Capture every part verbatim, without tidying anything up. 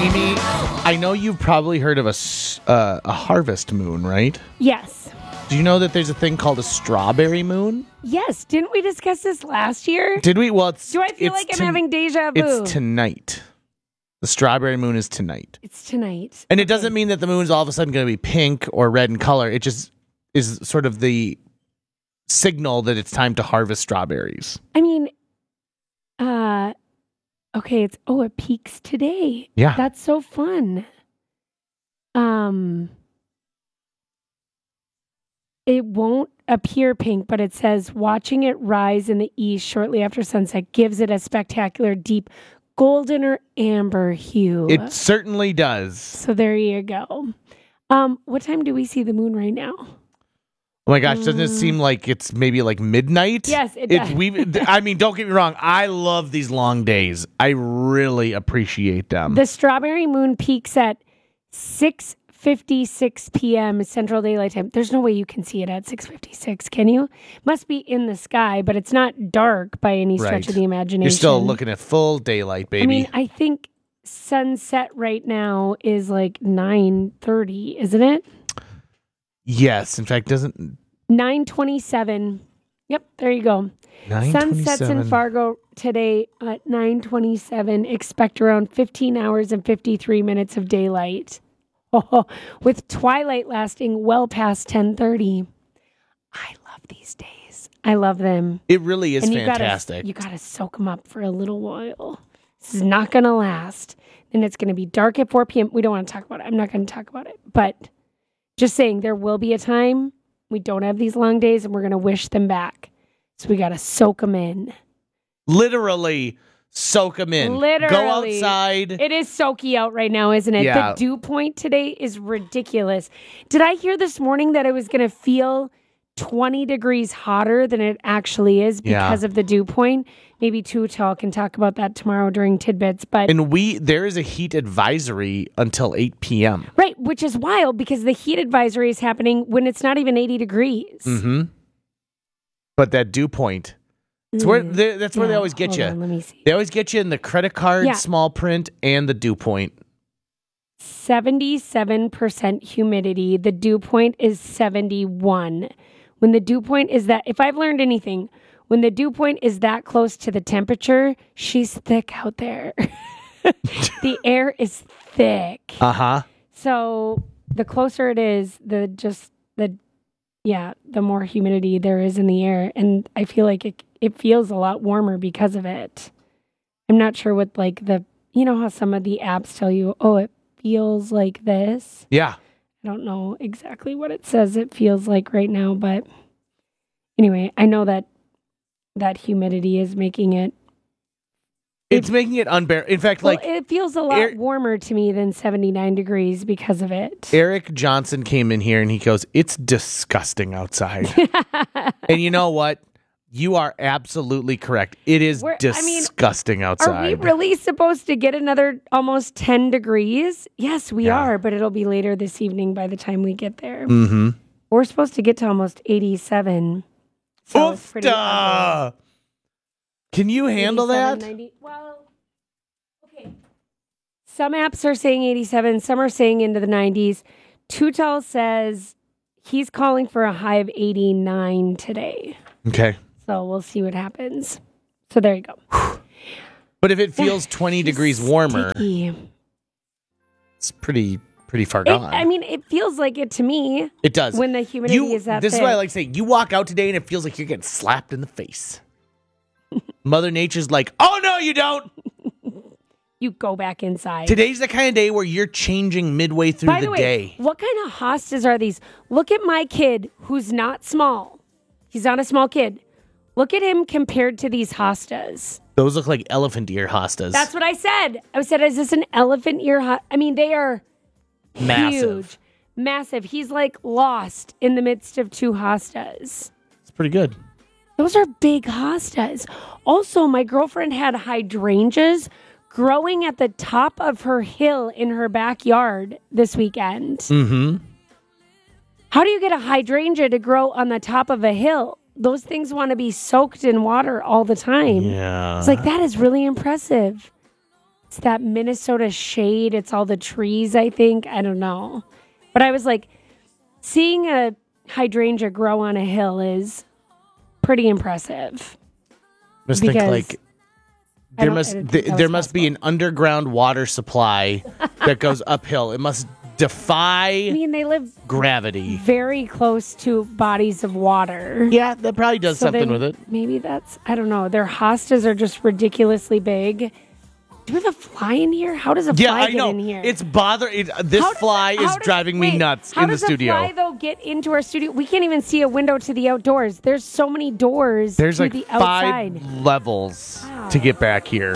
Amy, I know you've probably heard of a, s- uh, a harvest moon, right? Yes. Do you know that there's a thing called a strawberry moon? Yes. Didn't we discuss this last year? Did we? Well, it's, Do I feel it's like I'm ton- having deja vu? It's tonight. The strawberry moon is tonight. It's tonight. And it doesn't mean that the moon's all of a sudden going to be pink or red in color. It just is sort of the signal that it's time to harvest strawberries. I mean, uh, okay, it's, oh, it peaks today. Yeah. That's so fun. Um, it won't appear pink, but it says watching it rise in the east shortly after sunset gives it a spectacular deep golden or amber hue. It certainly does. So there you go. Um, what time do we see the moon right now? Oh my gosh, doesn't it seem like it's maybe like midnight? Yes, it It's does. we I mean, don't get me wrong, I love these long days. I really appreciate them. The strawberry moon peaks at six fifty-six p.m. Central Daylight Time. There's no way you can see it at six fifty-six, can you? Must be in the sky, but it's not dark by any stretch Right. of the imagination. You're still looking at full daylight, baby. I mean, I think sunset right now is like nine thirty, isn't it? yes, in fact, doesn't nine twenty-seven. Yep, there you go. Sun sets in nine twenty-seven Fargo today at nine twenty-seven. Expect around fifteen hours and fifty-three minutes of daylight. Oh, with twilight lasting well past ten thirty. I love these days. I love them. It really is And you fantastic. Gotta, you got to soak them up for a little while. This is not going to last. And it's going to be dark at four p.m. We don't want to talk about it. I'm not going to talk about it. But just saying, there will be a time we don't have these long days and we're going to wish them back. So we got to soak them in. Literally soak them in. Literally. Go outside. It is soaky out right now, isn't it? Yeah. The dew point today is ridiculous. Did I hear this morning that it was going to feel twenty degrees hotter than it actually is because Yeah. of the dew point? Maybe Too Tall can talk about that tomorrow during Tidbits. But And we there is a heat advisory until eight p.m. right, which is wild because the heat advisory is happening when it's not even eighty degrees. Mm-hmm. But that dew point, it's where they, that's where they Yeah, always get hold you. on, let me see. They always get you in the credit card, Yeah. small print, and the dew point. seventy-seven percent humidity. The dew point is seventy-one. When the dew point is that, if I've learned anything, when the dew point is that close to the temperature, she's thick out there. The air is thick. Uh huh. So the closer it is, the just the yeah, the more humidity there is in the air, and I feel like it it feels a lot warmer because of it. I'm not sure what like the you know how some of the apps tell you, oh, it feels like this. Yeah. I don't know exactly what it says it feels like right now, but anyway, I know that that humidity is making it. It's making it unbearable. In fact, Well, like it feels a lot air- warmer to me than seventy-nine degrees because of it. Eric Johnson came in here and he goes, "It's disgusting outside." And you know what? You are absolutely correct. It is We're- I mean, disgusting outside. Are we really supposed to get another almost ten degrees? Yes, we Yeah. are, but it'll be later this evening by the time we get there. Mm-hmm. We're supposed to get to almost eighty-seven. So it's pretty Oofta! Can you handle eighty-seven, that? ninety Well, okay. Some apps are saying eighty-seven, some are saying into the nineties. Tutal says he's calling for a high of eighty-nine today. Okay. So we'll see what happens. So there you go. But if it feels twenty degrees warmer, Sticky. it's pretty pretty far It, gone. I mean, it feels like it to me it does. when the humidity You- is that this thick. is why I like saying you walk out today and it feels like you're getting slapped in the face. Mother Nature's like, "Oh no, you don't." You go back inside. Today's the kind of day where you're changing midway through By the, the way, day. what kind of hostas are these? Look at my kid who's not small. He's not a small kid. Look at him compared to these hostas. Those look like elephant ear hostas. That's what I said. I said, is this an elephant ear hosta? I mean, they are massive. huge. Massive. He's like lost in the midst of two hostas. It's pretty good. Those are big hostas. Also, my girlfriend had hydrangeas growing at the top of her hill in her backyard this weekend. Mm-hmm. How do you get a hydrangea to grow on the top of a hill? Those things want to be soaked in water all the time. Yeah. It's like, that is really impressive. It's that Minnesota shade. It's all the trees, I think. I don't know. But I was like, seeing a hydrangea grow on a hill is pretty impressive. Must think like there must th- there must possible. be an underground water supply that goes uphill. It must defy I mean, they live gravity very close to bodies of water. Yeah, that probably does so something with it. Maybe that's, I don't know. Their hostas are just ridiculously big. Do we have a fly in here? How does a yeah, fly I get know. in here? It's bothering. This how fly does, is does, driving wait, me nuts in the studio. How does a fly, though, get into our studio? We can't even see a window to the outdoors. There's so many doors There's to like the five outside. levels wow. to get back here.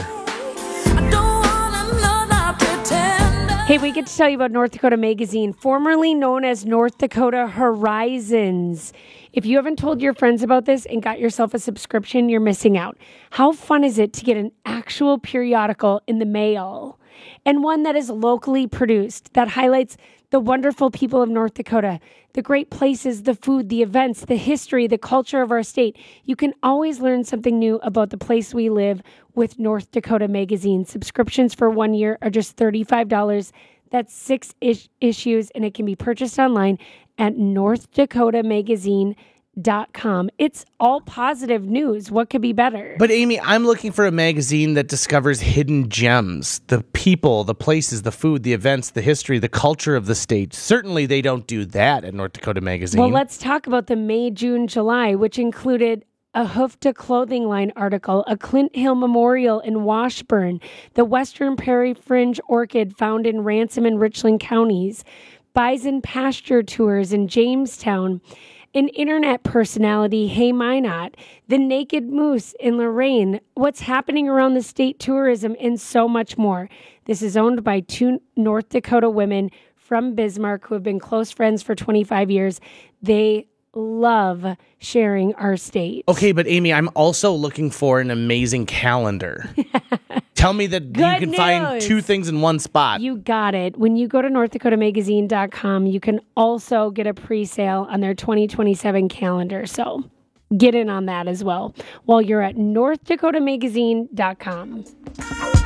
Hey, we get to tell you about North Dakota Magazine, formerly known as North Dakota Horizons. If you haven't told your friends about this and got yourself a subscription, you're missing out. How fun is it to get an actual periodical in the mail, and one that is locally produced, that highlights the wonderful people of North Dakota, the great places, the food, the events, the history, the culture of our state. You can always learn something new about the place we live with North Dakota Magazine. Subscriptions for one year are just thirty-five dollars. That's six ish- issues, and it can be purchased online at north dakota magazine dot com. It's all positive news. What could be better? But Amy, I'm looking for a magazine that discovers hidden gems, the people, the places, the food, the events, the history, the culture of the state. Certainly they don't do that at North Dakota Magazine. Well, let's talk about the May, June, July, which included a Hoofta clothing line article, a Clint Hill Memorial in Washburn, the Western Prairie Fringe Orchid found in Ransom and Richland counties, bison pasture tours in Jamestown, an internet personality, Hey Minot, the Naked Moose in Lorain, what's happening around the state tourism, and so much more. This is owned by two North Dakota women from Bismarck who have been close friends for twenty-five years. They love sharing our state. Okay, but Amy, I'm also looking for an amazing calendar. Tell me that Good you can news. find two things in one spot. You got it. When you go to north dakota magazine dot com, you can also get a pre-sale on their twenty twenty-seven calendar. So get in on that as well while you're at north dakota magazine dot com.